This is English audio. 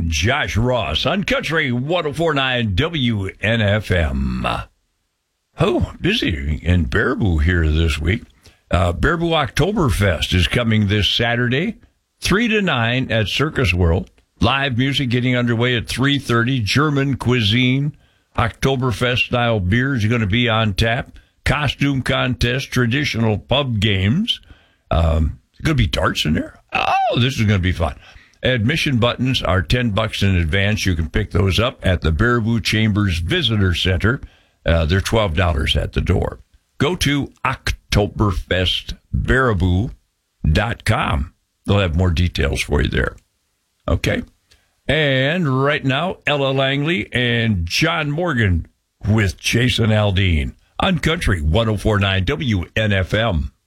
and Josh Ross on Country 104.9 WNFM. Oh, busy in Baraboo here this week. Baraboo Oktoberfest is coming this Saturday, 3 to 9 at Circus World. Live music getting underway at 3:30. German cuisine, Oktoberfest-style beers are going to be on tap. Costume contest, traditional pub games. Going to be darts in there. Oh, this is going to be fun. Admission buttons are $10 in advance. You can pick those up at the Baraboo Chambers Visitor Center. They're $12 at the door. Go to OktoberfestBaraboo.com. They'll have more details for you there. Okay. And right now, Ella Langley and John Morgan with Jason Aldean on Country 104.9 WNFM.